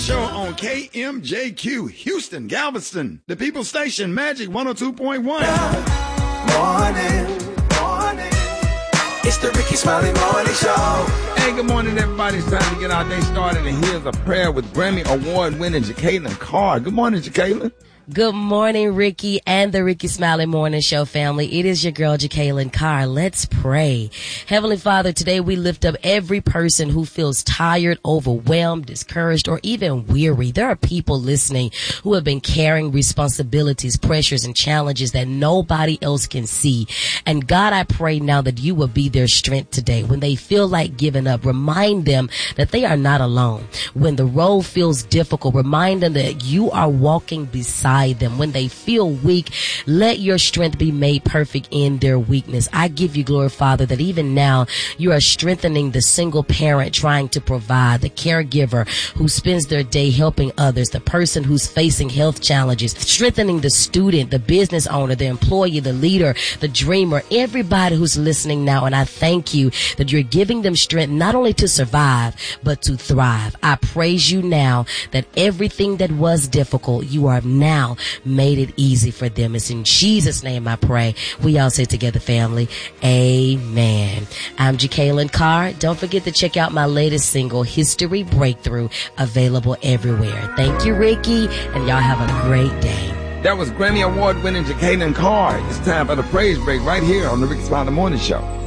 Show on KMJQ, Houston, Galveston, the People Station, Magic 102.1. Morning. It's the Ricky Smiley Morning Show. Hey, good morning, everybody. It's time to get our day started, and here's a prayer with Grammy Award-winning Jacqueline Carr. Good morning, Jacqueline. Good morning, Ricky and the Ricky Smiley Morning Show family. It is your girl, Jacqueline Carr. Let's pray. Heavenly Father, today we lift up every person who feels tired, overwhelmed, discouraged, or even weary. There are people listening who have been carrying responsibilities, pressures, and challenges that nobody else can see. And God, I pray now that you will be their strength today. When they feel like giving up, remind them that they are not alone. When the road feels difficult, remind them that you are walking beside them. When they feel weak, let your strength be made perfect in their weakness. I give you glory, Father, that even now you are strengthening the single parent trying to provide, the caregiver who spends their day helping others, the person who's facing health challenges, strengthening the student, the business owner, the employee, the leader, the dreamer, everybody who's listening now. And I thank you that you're giving them strength not only to survive, but to thrive. I praise you now that everything that was difficult, you are now made it easy for them. It's in Jesus' name I pray. We all say together, family, amen. I'm Jacqueline Carr. Don't forget to check out my latest single, History Breakthrough, available everywhere. Thank you, Ricky, and y'all have a great day. That was Grammy Award-winning Jacqueline Carr. It's time for the praise break right here on the Ricky Smiley Morning Show.